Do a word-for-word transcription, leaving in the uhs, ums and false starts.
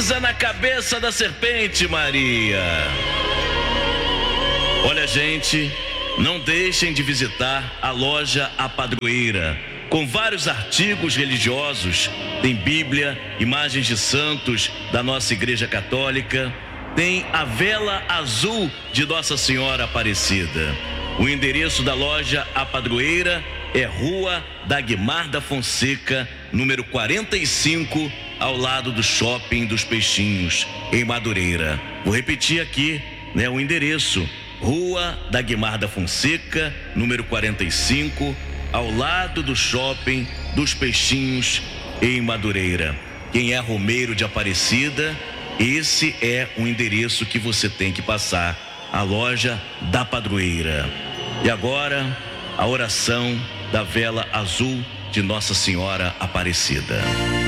pisa na cabeça da serpente, Maria. Olha, gente, não deixem de visitar a loja A Padroeira, com vários artigos religiosos. Tem Bíblia, imagens de santos da nossa Igreja Católica, tem a vela azul de Nossa Senhora Aparecida. O endereço da loja A Padroeira é Rua Dagmar da Fonseca, número quarenta e cinco, ao lado do Shopping dos Peixinhos, em Madureira. Vou repetir aqui, né, o endereço: Rua Dagmar da Fonseca, número quarenta e cinco, ao lado do Shopping dos Peixinhos, em Madureira. Quem é romeiro de Aparecida, esse é o endereço que você tem que passar, a loja da Padroeira. E agora, a oração da vela azul de Nossa Senhora Aparecida.